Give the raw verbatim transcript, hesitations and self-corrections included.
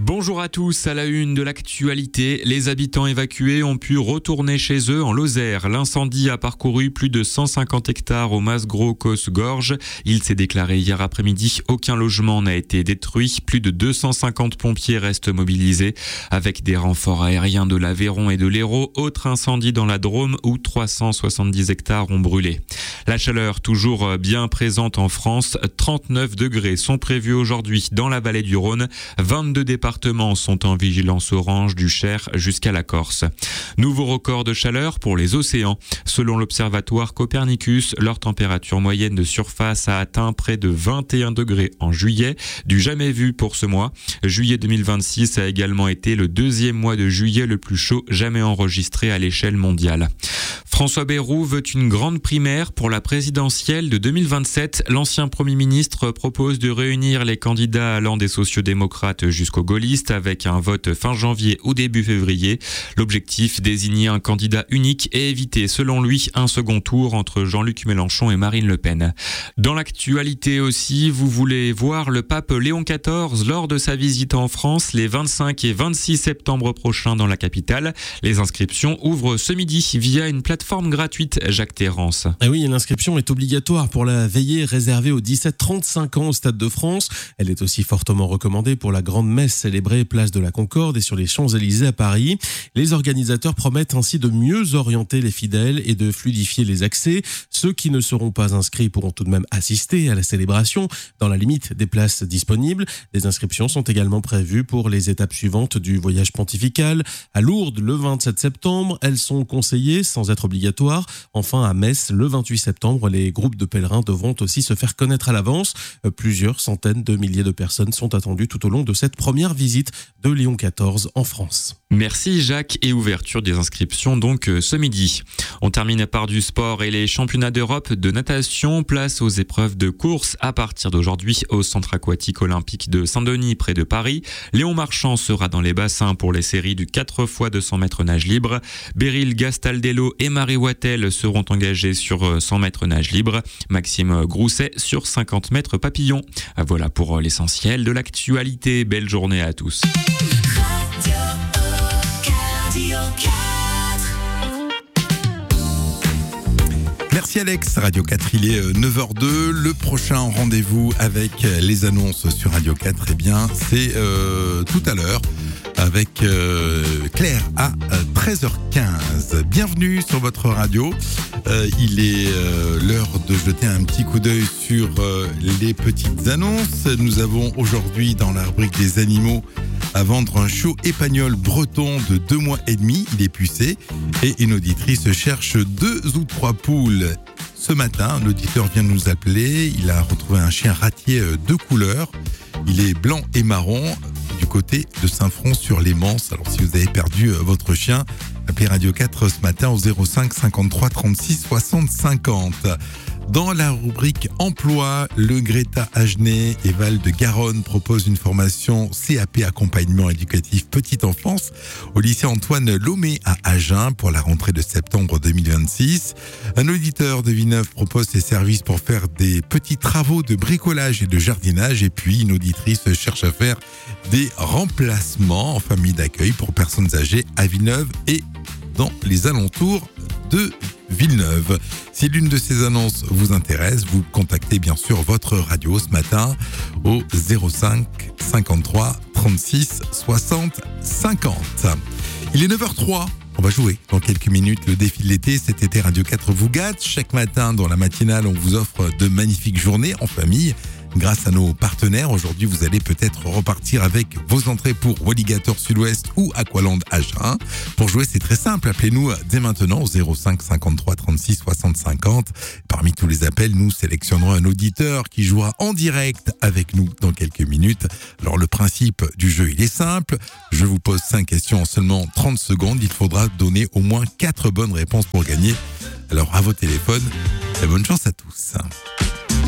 Bonjour à tous, à la une de l'actualité, les habitants évacués ont pu retourner chez eux en Lozère. L'incendie a parcouru plus de cent cinquante hectares au Mas-Gros-Causse-Gorge. Il s'est déclaré hier après-midi, aucun logement n'a été détruit. Plus de deux cent cinquante pompiers restent mobilisés avec des renforts aériens de l'Aveyron et de l'Hérault. Autre incendie dans la Drôme où trois cent soixante-dix hectares ont brûlé. La chaleur toujours bien présente en France. trente-neuf degrés sont prévus aujourd'hui dans la vallée du Rhône. vingt-deux départements sont en vigilance orange du Cher jusqu'à la Corse. Nouveau record de chaleur pour les océans. Selon l'observatoire Copernicus, leur température moyenne de surface a atteint près de vingt et un degrés en juillet, du jamais vu pour ce mois. Juillet deux mille vingt-six a également été le deuxième mois de juillet le plus chaud jamais enregistré à l'échelle mondiale. François Bayrou veut une grande primaire pour la présidentielle de deux mille vingt-sept. L'ancien Premier ministre propose de réunir les candidats allant des sociodémocrates jusqu'aux gaullistes avec un vote fin janvier ou début février. L'objectif, désigner un candidat unique et éviter, selon lui, un second tour entre Jean-Luc Mélenchon et Marine Le Pen. Dans l'actualité aussi, vous voulez voir le pape Léon quatorze lors de sa visite en France les vingt-cinq et vingt-six septembre prochains dans la capitale. Les inscriptions ouvrent ce midi via une plateforme gratuite, Jacques Terrance. Et oui, l'inscription est obligatoire pour la veillée réservée aux dix-sept trente-cinq ans au Stade de France. Elle est aussi fortement recommandée pour la grande messe célébrée place de la Concorde et sur les Champs-Élysées à Paris. Les organisateurs promettent ainsi de mieux orienter les fidèles et de fluidifier les accès. Ceux qui ne seront pas inscrits pourront tout de même assister à la célébration dans la limite des places disponibles. Les inscriptions sont également prévues pour les étapes suivantes du voyage pontifical. À Lourdes, le vingt-sept septembre, elles sont conseillées sans être obligatoires. Enfin, à Metz, le vingt-huit septembre, les groupes de pèlerins devront aussi se faire connaître à l'avance. Plusieurs centaines de milliers de personnes sont attendues tout au long de cette première visite de Léon quatorze en France. Merci Jacques, et ouverture des inscriptions donc ce midi. On termine par du sport et les championnats d'Europe de natation. Place aux épreuves de course à partir d'aujourd'hui au centre aquatique olympique de Saint-Denis près de Paris. Léon Marchand sera dans les bassins pour les séries du quatre fois deux cents mètres nage libre. Beryl Gastaldello et Marie Wattel seront engagés sur cent mètres nage libre. Maxime Grousset sur cinquante mètres papillon. Voilà pour l'essentiel de l'actualité. Belle journée à tous. Merci Alex. Radio quatre, il est neuf heures deux. Le prochain rendez-vous avec les annonces sur Radio quatre, eh bien, c'est euh, tout à l'heure avec euh, Claire à treize heures quinze. Bienvenue sur votre radio. Euh, il est euh, l'heure de jeter un petit coup d'œil sur euh, les petites annonces. Nous avons aujourd'hui dans la rubrique des animaux à vendre un chiot épagnol breton de deux mois et demi. Il est pucé et une auditrice cherche deux ou trois poules. Ce matin, l'auditeur vient de nous appeler. Il a retrouvé un chien ratier de couleur. Il est blanc et marron du côté de Saint-Front-sur-les-Manses. Alors si vous avez perdu votre chien, appelez Radio quatre ce matin au zéro cinq cinquante-trois trente-six soixante cinquante. Dans la rubrique emploi, le Greta Agenais et Val de Garonne propose une formation C A P accompagnement éducatif petite enfance au lycée Antoine Lomé à Agen pour la rentrée de septembre deux mille vingt-six. Un auditeur de Villeneuve propose ses services pour faire des petits travaux de bricolage et de jardinage. Et puis une auditrice cherche à faire des remplacements en famille d'accueil pour personnes âgées à Villeneuve et dans les alentours de Villeneuve. Si l'une de ces annonces vous intéresse, vous contactez bien sûr votre radio ce matin au zéro cinq cinquante-trois trente-six soixante cinquante. Il est neuf heures trois. On va jouer dans quelques minutes le défi de l'été. Cet été, Radio quatre vous gâte. Chaque matin, dans la matinale, on vous offre de magnifiques journées en famille. Grâce à nos partenaires, aujourd'hui, vous allez peut-être repartir avec vos entrées pour Walligator Sud-Ouest ou Aqualand Agen. Pour jouer, c'est très simple. Appelez-nous dès maintenant au zéro cinq cinquante-trois trente-six soixante cinquante. Parmi tous les appels, nous sélectionnerons un auditeur qui jouera en direct avec nous dans quelques minutes. Alors, le principe du jeu, il est simple. Je vous pose cinq questions en seulement trente secondes. Il faudra donner au moins quatre bonnes réponses pour gagner. Alors, à vos téléphones, et bonne chance à tous.